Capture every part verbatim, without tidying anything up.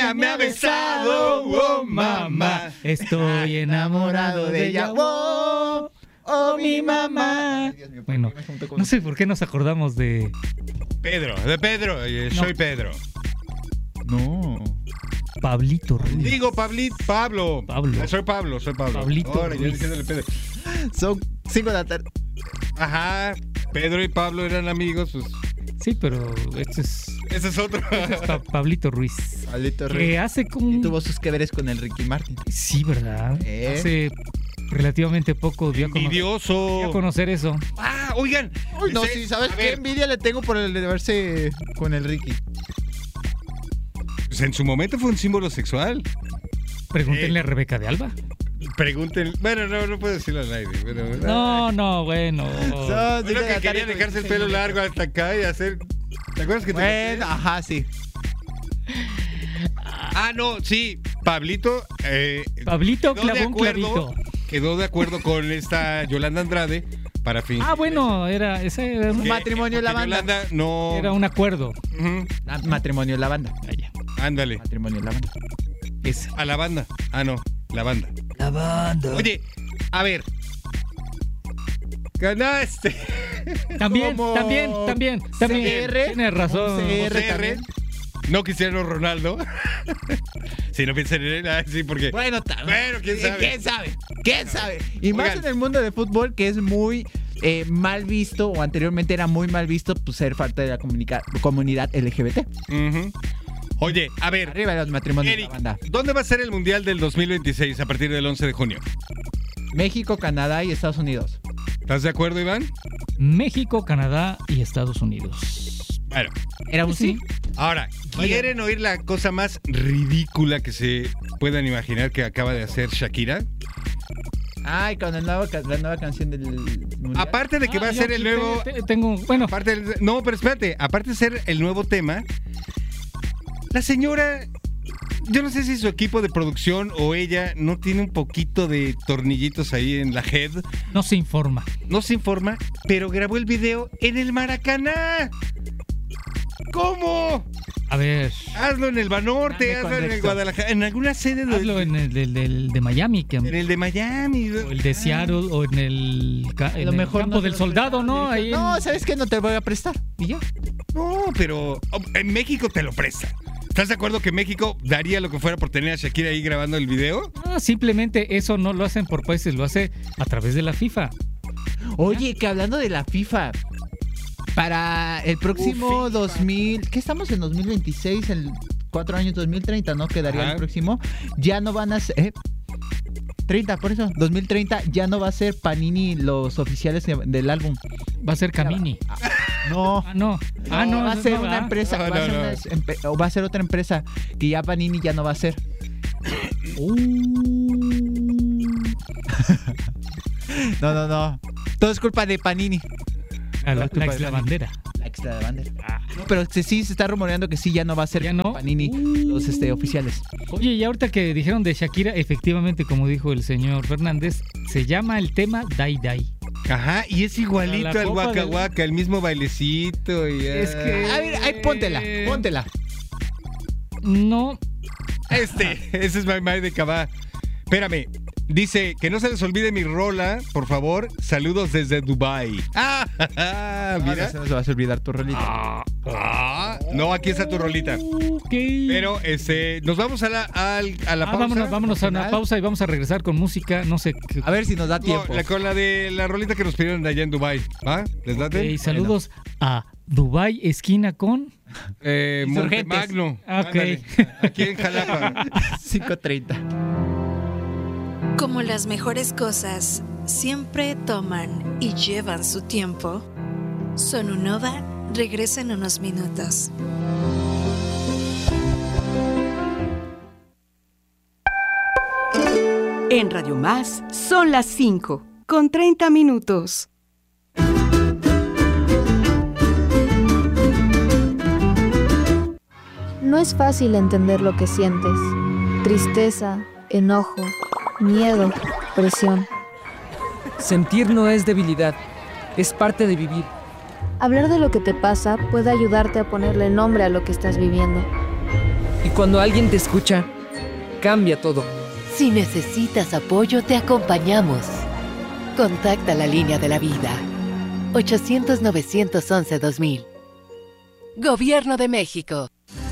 ella me ha besado, oh mamá. Estoy enamorado de ella, oh, oh mi mamá. Bueno, no sé por qué nos acordamos de Pedro, de Pedro, eh, No. soy Pedro. No. Pablito Ruiz. Digo, Pablito, Pablo. Pablo. Eh, Soy Pablo, soy Pablo. Pablito Ahora, ya Ruiz. diciéndole Pedro. Son cinco de la tarde. Ajá, Pedro y Pablo eran amigos, pues Sí, pero este es, ese es otro. este es Pa- Pablito Ruiz. Pablito Que Ruiz. hace como... Tuvo sus que veres con el Ricky Martin. Sí, ¿verdad? ¿Eh? Hace relativamente poco dio a conocer, dio Envidioso. a conocer eso. Ah, oigan. Uy, no, ese- sí, ¿sabes a qué ver, envidia le tengo por el de verse con el Ricky? pues en su momento fue un símbolo sexual. Pregúntenle Eh. a Rebeca de Alba. Pregunten. Bueno, no, no puedo decirlo al aire. Pero, No, no, bueno. Son Uno cinco de que la quería tarde, dejarse el sí, pelo sí. largo hasta acá y hacer. ¿Te acuerdas que te Bueno, ajá, sí. Ah, no, sí. Pablito. Eh, Pablito quedó de clavó un acuerdo- clavito. Quedó de acuerdo con esta Yolanda Andrade para fin. Ah, bueno, era, ese era, un- Que- matrimonio en la porque banda. Yolanda no. era un acuerdo. Ujú, Ah, matrimonio en la banda. Vaya, ándale. Matrimonio en la banda. ese. A la banda. Ah, no. La banda. La banda. Oye, a ver. Ganaste. También, como también, también, también. C R, Tienes razón. como C R. C R. también. No Cristiano Ronaldo. Si no piensan en él, ah, sí, porque. Bueno, ta- Bueno, quién sabe. ¿Quién sabe? ¿Quién sabe? Y más Oigan. en el mundo de fútbol, que es muy eh, mal visto, o anteriormente era muy mal visto, pues ser parte de la comunica- comunidad L G B T. Ujú. Oye, a ver. Arriba de los matrimonios de Eric, la banda. ¿dónde va a ser el Mundial del dos mil veintiséis a partir del once de junio? México, Canadá y Estados Unidos. ¿Estás de acuerdo, Iván? México, Canadá y Estados Unidos. Bueno, ¿Era un sí? ahora, ¿quieren oír la cosa más ridícula que se puedan imaginar que acaba de hacer Shakira? Ay, con el nuevo ca- la nueva canción del mundial. Aparte de que Ah, va a yo ser el aquí nuevo. te- te- Tengo, bueno, Aparte del- no, pero espérate, aparte de ser el nuevo tema, la señora, yo no sé si su equipo de producción o ella no tiene un poquito de tornillitos ahí en la head, no se informa. no se informa, pero grabó el video en el Maracaná. ¿Cómo? A ver, Hazlo en el Banorte, Dame hazlo en el contexto. Guadalajara, en alguna sede de, hazlo en el del, del- de Miami, que, en el de Miami. o el de Seattle, o en el, ca- A en lo el mejor campo no te del lo soldado, prestaron, ¿no? le Ahí dije, en- No, ¿sabes qué? No te voy a prestar. Y ya. No, pero oh, en México te lo presta. ¿Estás de acuerdo que México daría lo que fuera por tener a Shakira ahí grabando el video? Ah, simplemente eso no lo hacen por países, lo hace a través de la FIFA. Oye, que hablando de la FIFA, para el próximo Uh, FIFA. dos mil, ¿qué estamos en dos mil veintiséis? El cuatro años dos mil treinta, ¿no? Quedaría Ajá. el próximo. Ya no van a ser... ¿eh? treinta, por eso. dos mil treinta ya no va a ser Panini los oficiales de- del álbum. Va a ser Camini. No. Ah, no. Ah, no. va a no, ser no, una ah. empresa, No, va, a no, ser no. una empe- o va a ser otra empresa que ya Panini ya no va a ser. No, no, no. Todo es culpa de Panini. Ah, la, tu la padre, ex lavandera. La extra de bandera. No, pero sí, sí se está rumoreando que sí ya no va a ser ¿Ya no? Panini los este, oficiales. Oye, y ahorita que dijeron de Shakira, efectivamente, como dijo el señor Fernández, se llama el tema Dai Dai. Ajá, y es igualito A la al copa Waka del- Waka, el mismo bailecito. Y, Es que- A ver, ahí póntela, póntela. No, Este, ese es My My de Cabá. Espérame, dice que no se les olvide mi rola, por favor. Saludos desde Dubai. Ah, Mira, mira. se nos va a olvidar tu rolita. Ah, no, aquí está tu rolita. ok. Pero este, nos vamos a la, al- a la Ah, pausa. vámonos, vámonos a una Nacional. pausa y vamos a regresar con música, no sé qué. A ver si nos da No, tiempo. la, con la de la rolita que nos pidieron de allá en Dubai. ¿Va? ¿Les date? Ok, saludos a Dubai, esquina con... Eh, Insurgentes. Montemagno. Ah, ok. Ándale, aquí en Jalapa. cinco treinta. Como las mejores cosas siempre toman y llevan su tiempo, Sonunova regresa en unos minutos. En Radio Más son las cinco, con treinta minutos. No es fácil entender lo que sientes. Tristeza, enojo, miedo, presión. Sentir no es debilidad, es parte de vivir. Hablar de lo que te pasa puede ayudarte a ponerle nombre a lo que estás viviendo. Y cuando alguien te escucha, cambia todo. Si necesitas apoyo, te acompañamos. Contacta la línea de la vida. ochocientos, novecientos once, dos mil. Gobierno de México.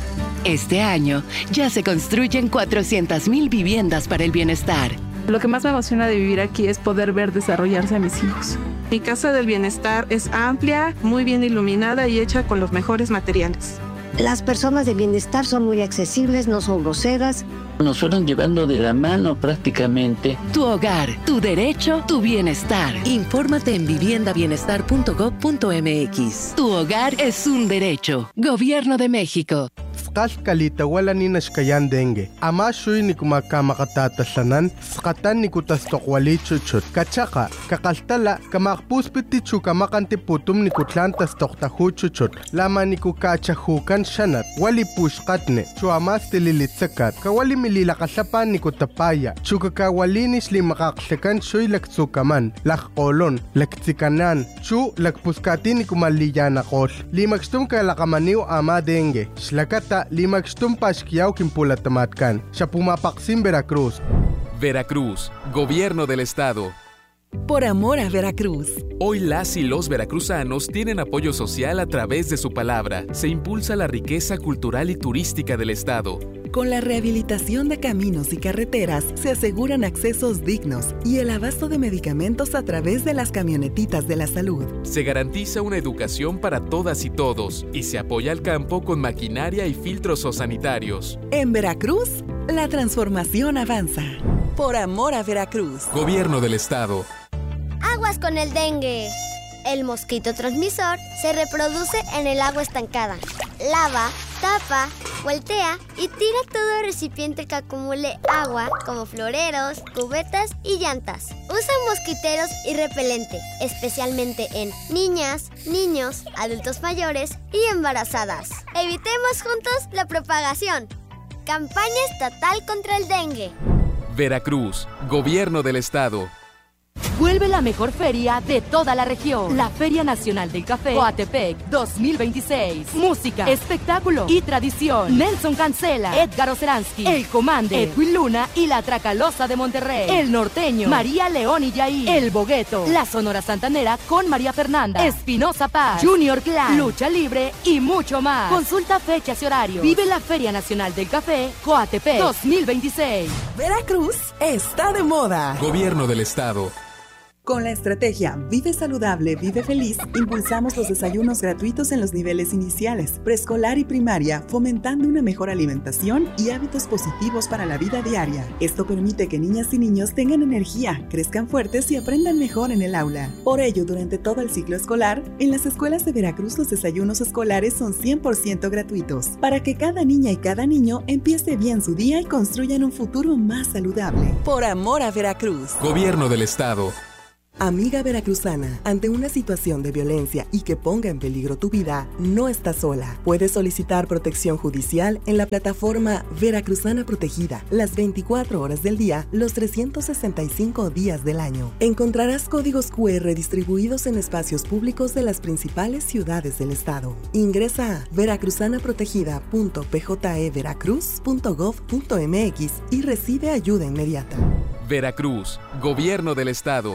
Este año ya se construyen cuatrocientas mil viviendas para el bienestar. Lo que más me emociona de vivir aquí es poder ver desarrollarse a mis hijos. Mi casa del bienestar es amplia, muy bien iluminada y hecha con los mejores materiales. Las personas de bienestar son muy accesibles, no son groseras. Nos fueron llevando de la mano prácticamente. Tu hogar, tu derecho, tu bienestar. Infórmate en vivienda bienestar punto gob punto m x. Tu hogar es un derecho. Gobierno de México. Skas kalita wala ni nashkayan dengue. Ama shuy ni kumakama katatasanan, skatan ni kutastokwali chuchut. Kachaka, kakaltala, kamakpuspiti chukamakanti putum ni kutlantas toktahu chuchut. Lama ni kukachahukan shanat, wali pushkatne, chuamas tililitsakat, kawali mililakasapan ni kutapaya, chukakawalinis li makaksekan shuy laktsukaman, lakkolon, laktsikanan, chu lakpuskati ni kumaliyana kol. Limakstum kalakamaniw ama dengue, shlakata limakstum pashkiyaw kimpulatamatkan, siya pumapaksim Veracruz. Veracruz, Gobierno del Estado. Por amor a Veracruz. Hoy las y los veracruzanos tienen apoyo social a través de su palabra. Se impulsa la riqueza cultural y turística del Estado. Con la rehabilitación de caminos y carreteras, se aseguran accesos dignos y el abasto de medicamentos a través de las camionetitas de la salud. Se garantiza una educación para todas y todos y se apoya al campo con maquinaria y filtros sanitarios. En Veracruz, la transformación avanza. Por amor a Veracruz. Gobierno del Estado. Aguas con el dengue. El mosquito transmisor se reproduce en el agua estancada. Lava, tapa, voltea y tira todo el recipiente que acumule agua, como floreros, cubetas y llantas. Usa mosquiteros y repelente, especialmente en niñas, niños, adultos mayores y embarazadas. Evitemos juntos la propagación. Campaña estatal contra el dengue. Veracruz, Gobierno del Estado. Vuelve la mejor feria de toda la región. La Feria Nacional del Café Coatepec dos mil veintiséis. Música, espectáculo y tradición. Nelson Cancela, Edgar Oceransky, El Comande, Edwin Luna y la Tracalosa de Monterrey. El Norteño, María León y Yair. El Bogueto, la Sonora Santanera con María Fernanda, Espinosa Paz, Junior Clan, Lucha Libre y mucho más. Consulta fechas y horarios. Vive la Feria Nacional del Café Coatepec dos mil veintiséis. Veracruz está de moda. Gobierno del Estado. Con la estrategia Vive Saludable, Vive Feliz, impulsamos los desayunos gratuitos en los niveles iniciales, preescolar y primaria, fomentando una mejor alimentación y hábitos positivos para la vida diaria. Esto permite que niñas y niños tengan energía, crezcan fuertes y aprendan mejor en el aula. Por ello, durante todo el ciclo escolar, en las escuelas de Veracruz los desayunos escolares son cien por ciento gratuitos, para que cada niña y cada niño empiece bien su día y construyan un futuro más saludable. Por amor a Veracruz. Gobierno del Estado. Amiga veracruzana, ante una situación de violencia y que ponga en peligro tu vida, no estás sola. Puedes solicitar protección judicial en la plataforma Veracruzana Protegida, las veinticuatro horas del día, los trescientos sesenta y cinco días del año. Encontrarás códigos cu erre distribuidos en espacios públicos de las principales ciudades del estado. Ingresa a veracruzana protegida punto p j e veracruz punto gob punto m x y recibe ayuda inmediata. Veracruz, Gobierno del Estado.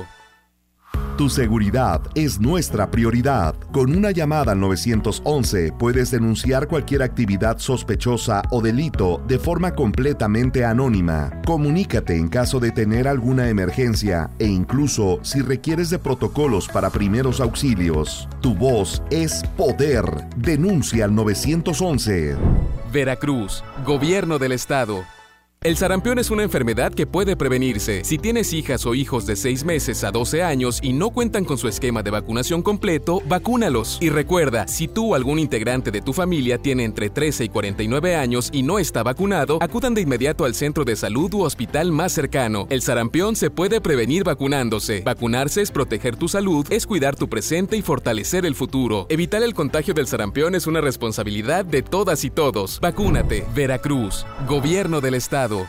Tu seguridad es nuestra prioridad. Con una llamada al nueve once puedes denunciar cualquier actividad sospechosa o delito de forma completamente anónima. Comunícate en caso de tener alguna emergencia e incluso si requieres de protocolos para primeros auxilios. Tu voz es poder. Denuncia al nueve once. Veracruz, Gobierno del Estado. El sarampión es una enfermedad que puede prevenirse. Si tienes hijas o hijos de seis meses a doce años y no cuentan con su esquema de vacunación completo, vacúnalos. Y recuerda, si tú o algún integrante de tu familia tiene entre trece y cuarenta y nueve años y no está vacunado, acudan de inmediato al centro de salud u hospital más cercano. El sarampión se puede prevenir vacunándose. Vacunarse es proteger tu salud, es cuidar tu presente y fortalecer el futuro. Evitar el contagio del sarampión es una responsabilidad de todas y todos. Vacúnate. Veracruz, Gobierno del Estado.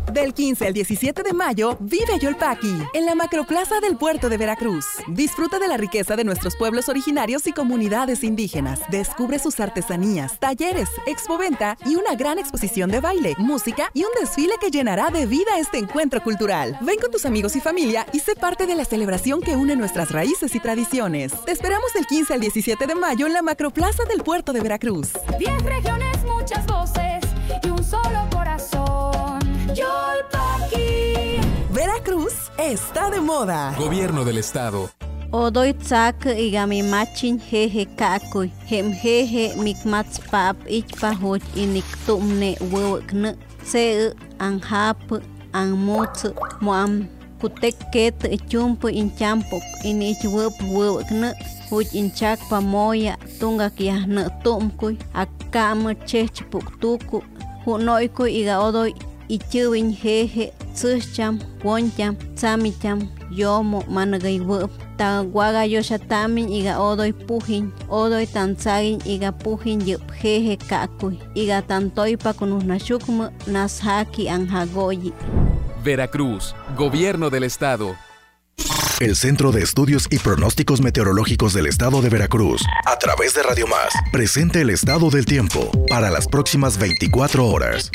Del quince al diecisiete de mayo, vive Yolpaqui, en la Macroplaza del Puerto de Veracruz. Disfruta de la riqueza de nuestros pueblos originarios y comunidades indígenas. Descubre sus artesanías, talleres, expoventa y una gran exposición de baile, música y un desfile que llenará de vida este encuentro cultural. Ven con tus amigos y familia y sé parte de la celebración que une nuestras raíces y tradiciones. Te esperamos del quince al diecisiete de mayo en la Macroplaza del Puerto de Veracruz. Diez regiones, muchas voces y un solo corazón. Yolpaqui. Veracruz está de moda. Gobierno del Estado. Odoy tsak igami machin jeje kakuy. Hem jeje mikmats pap ichpa hoj inik tumne wewkne. Se anhap anmuts muam kutek ket chumpu inchampok inich wep wewkne. Huj inchak pamoya tunga kiahne tumkuy. Akam chech puktuku. Hunoykuy iga odoy ichuwin jeje tsucham woncham tsamicham yomo managay wep. Tawaga yoshatamin iga odoy pujin, odoy tanzagin iga pujin yup jeje kakuy, iga tantoy pa kunusnashukmu nashaki anjagoyi. Veracruz, Gobierno del Estado. El Centro de Estudios y Pronósticos Meteorológicos del Estado de Veracruz, a través de Radio Más, presenta el estado del tiempo para las próximas veinticuatro horas.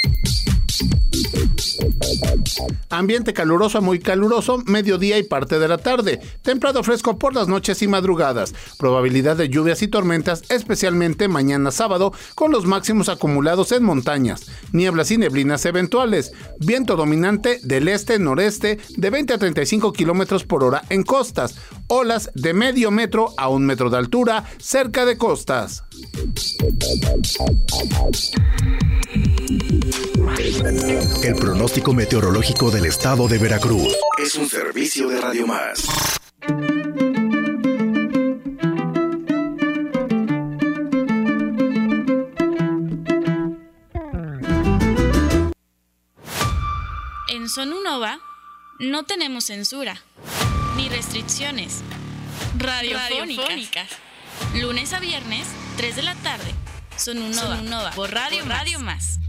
Ambiente caluroso a muy caluroso, mediodía y parte de la tarde. Templado fresco por las noches y madrugadas. Probabilidad de lluvias y tormentas, especialmente mañana sábado, con los máximos acumulados en montañas. Nieblas y neblinas eventuales. Viento dominante del este-noreste de veinte a treinta y cinco kilómetros por hora en costas. Olas de medio metro a un metro de altura cerca de costas. El pronóstico meteorológico del Estado de Veracruz es un servicio de Radio Más. En Sonunova no tenemos censura ni restricciones radiofónicas. radiofónicas. Lunes a viernes, tres de la tarde. Sonunova, Sonunova por Radio, por Radio Más.